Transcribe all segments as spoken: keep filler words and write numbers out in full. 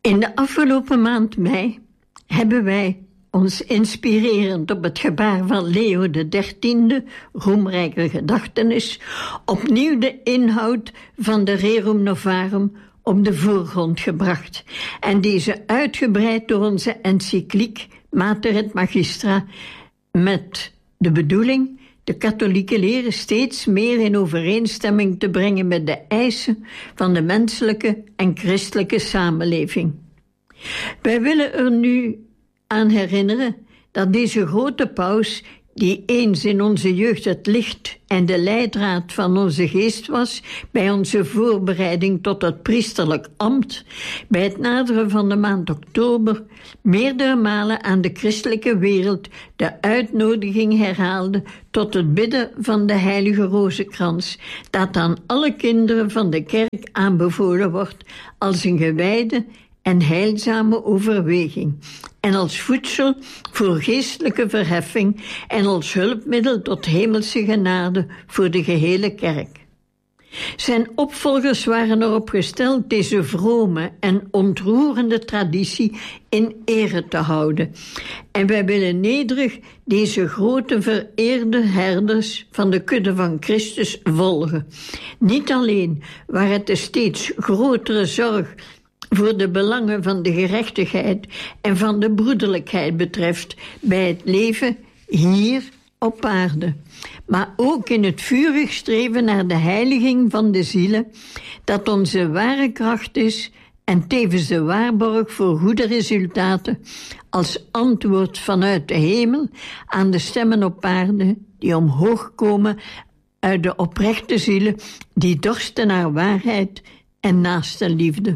In de afgelopen maand mei hebben wij ons inspirerend op het gebaar van Leo de dertiende, roemrijke gedachtenis, opnieuw de inhoud van de Rerum Novarum op de voorgrond gebracht en deze uitgebreid door onze encycliek Mater et Magistra met de bedoeling de katholieke leren steeds meer in overeenstemming te brengen met de eisen van de menselijke en christelijke samenleving. Wij willen er nu aan herinneren dat deze grote paus, die eens in onze jeugd het licht en de leidraad van onze geest was, bij onze voorbereiding tot het priesterlijk ambt, bij het naderen van de maand oktober, meerdere malen aan de christelijke wereld de uitnodiging herhaalde tot het bidden van de heilige rozenkrans, dat aan alle kinderen van de kerk aanbevolen wordt als een gewijde en heilzame overweging, en als voedsel voor geestelijke verheffing en als hulpmiddel tot hemelse genade voor de gehele kerk. Zijn opvolgers waren erop gesteld deze vrome en ontroerende traditie in ere te houden. En wij willen nederig deze grote vereerde herders van de kudde van Christus volgen. Niet alleen waar het de steeds grotere zorg voor de belangen van de gerechtigheid en van de broederlijkheid betreft bij het leven hier op aarde, maar ook in het vurig streven naar de heiliging van de zielen, dat onze ware kracht is en tevens de waarborg voor goede resultaten als antwoord vanuit de hemel aan de stemmen op aarde die omhoog komen uit de oprechte zielen die dorsten naar waarheid en naaste liefde.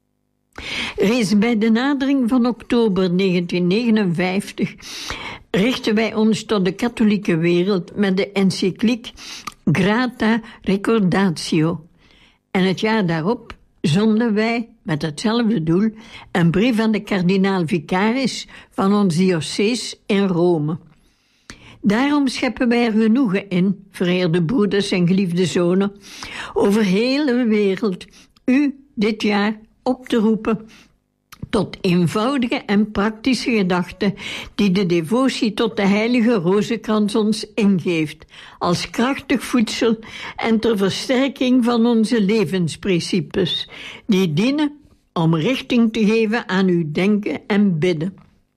Reeds bij de nadering van oktober negentien negenenvijftig richten wij ons tot de katholieke wereld met de encycliek Grata Recordatio. En het jaar daarop zonden wij met hetzelfde doel een brief aan de kardinaal-vicaris van ons diocees in Rome. Daarom scheppen wij er genoegen in, vereerde broeders en geliefde zonen, over heel de wereld u dit jaar op te roepen tot eenvoudige en praktische gedachten die de devotie tot de heilige rozenkrans ons ingeeft, als krachtig voedsel en ter versterking van onze levensprincipes, die dienen om richting te geven aan uw denken en bidden.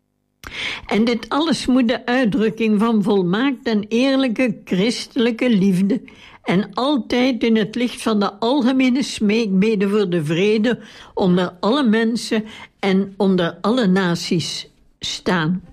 En dit alles moet de uitdrukking van volmaakt en eerlijke christelijke liefde en altijd in het licht van de algemene smeekbede voor de vrede onder alle mensen en onder alle naties staan.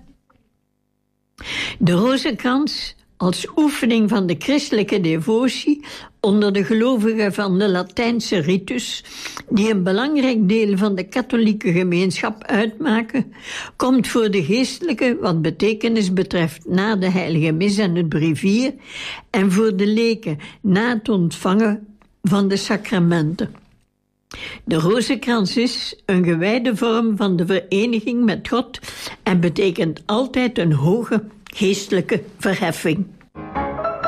De rozenkrans als oefening van de christelijke devotie onder de gelovigen van de Latijnse ritus, die een belangrijk deel van de katholieke gemeenschap uitmaken, komt voor de geestelijke wat betekenis betreft na de heilige mis en het brevier en voor de leken na het ontvangen van de sacramenten. De rozenkrans is een gewijde vorm van de vereniging met God en betekent altijd een hoge geestelijke verheffing.